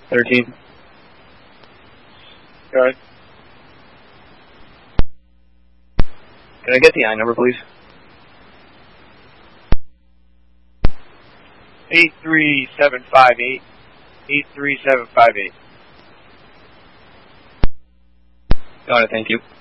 13. Go ahead. Can I get the I number, please? 83758. 83758. Got it, thank you.